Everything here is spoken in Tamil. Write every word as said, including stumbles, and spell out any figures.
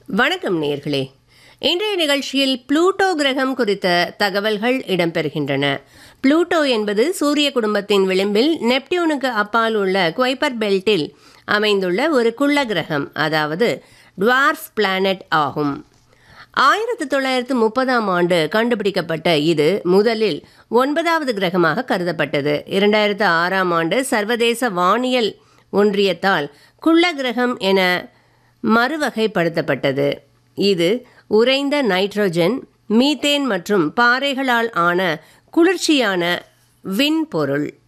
வணக்கம் நேயர்களே. இன்றைய நிகழ்ச்சியில் புளூட்டோ கிரகம் குறித்த தகவல்கள் இடம்பெறுகின்றன. புளூட்டோ என்பது சூரிய குடும்பத்தின் விளிம்பில் நெப்டியூனுக்கு அப்பால் உள்ள குவைப்பர் பெல்ட்டில் அமைந்துள்ள ஒரு குள்ள கிரகம், அதாவது டுவார்ஃப் பிளானட் ஆகும். ஆயிரத்தி தொள்ளாயிரத்து முப்பதாம் ஆண்டு கண்டுபிடிக்கப்பட்ட இது முதலில் ஒன்பதாவது கிரகமாக கருதப்பட்டது. இரண்டாயிரத்து ஆறாம் ஆண்டு சர்வதேச வானியல் ஒன்றியத்தால் குள்ள கிரகம் என மறுவகைப்படுத்தப்பட்டது. இது உறைந்த நைட்ரோஜன், மீத்தேன் மற்றும் பாறைகளால் ஆன குளிர்ச்சியான விண்பொருள்.